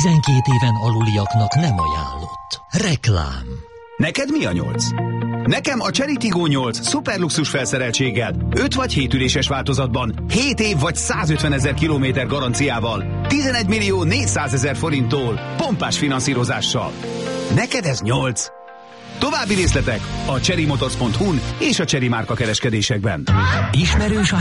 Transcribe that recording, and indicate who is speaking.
Speaker 1: 12 éven aluliaknak nem ajánlott. Reklám.
Speaker 2: Neked mi a 8? Nekem a Chery Tiggo 8 szuperluxus felszereltséggel, 5 vagy 7 üléses változatban, 7 év vagy 150 000 kilométer garanciával, 11 millió 400 000 forinttól, pompás finanszírozással. Neked ez 8? További részletek a cherrymotors.hu-n és a Chery márka kereskedésekben.
Speaker 1: Ismerős a